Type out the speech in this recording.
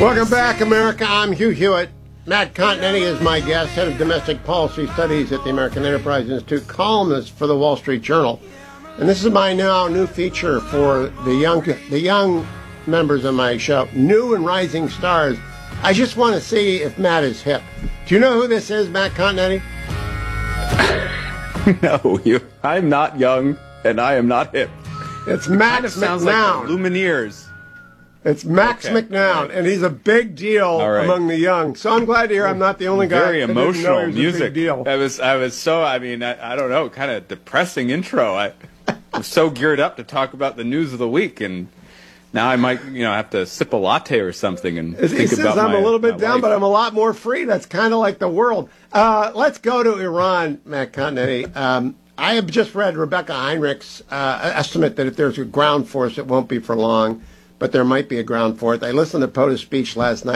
Welcome back, America. I'm Hugh Hewitt. Matt Continetti is my guest, head of domestic policy studies at the American Enterprise Institute, columnist for the Wall Street Journal. And this is my new feature for the young members of my show, New and Rising Stars. I just want to see if Matt is hip. Do you know who this is, Matt Continetti? No, I'm not young, and I am not hip. It's Max sounds McNown. Like the Lumineers. It's Max McNown, and he's a big deal among the young. So I'm glad to hear I'm not the only guy. Very emotional music. A big deal. I was so, I don't know, kind of depressing intro. I was so geared up to talk about the news of the week, and now I might, have to sip a latte or something and think he says about I'm a little bit down, life. but I'm a lot more free. That's kind of like the world. Let's go to Iran, Matt Continetti. I have just read Rebecca Heinrich's estimate that if there's a ground force, it won't be for long, but there might be a ground force. I listened to POTUS's speech last night.